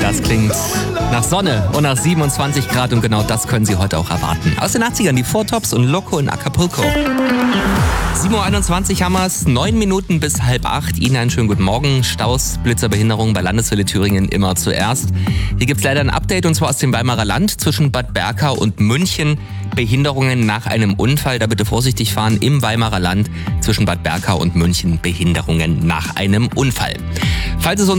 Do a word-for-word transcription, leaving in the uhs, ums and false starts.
Das klingt nach Sonne und nach siebenundzwanzig Grad und genau das können Sie heute auch erwarten. Aus den achtzigern die Four Tops und Loco in Acapulco. sieben Uhr einundzwanzig haben wir es, neun Minuten bis halb acht. Ihnen einen schönen guten Morgen. Staus, Blitzerbehinderung bei Landeswelle Thüringen immer zuerst. Hier gibt es leider ein Update und zwar aus dem Weimarer Land zwischen Bad Berka und München. Behinderungen nach einem Unfall. Da bitte vorsichtig fahren im Weimarer Land zwischen Bad Berka und München. Behinderungen nach einem Unfall. Falls es uns